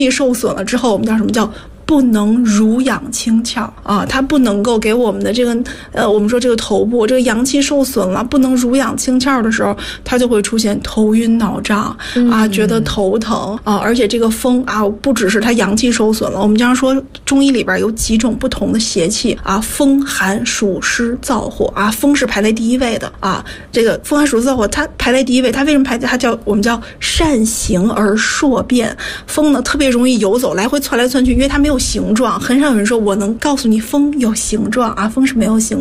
受损了之后，我们叫什么叫不能濡养清窍啊？它不能够给我们的这个我们说这个头部这个阳气受损了，不能濡养清窍的时候，它就会出现头晕脑胀啊，觉得头疼啊，而且这个风啊，不只是它阳气受损了，我们经常说中医里边有几种不同的邪气啊，风寒暑湿燥火啊，风是排在第一位的啊，这个风寒暑湿燥火它排在第一位，它为什么排在？它叫我们叫善行而硕变，风呢特别容易游走，来回窜来窜去，因为它没有形状，很少有人说我能告诉你风有形状啊，风是没有形状。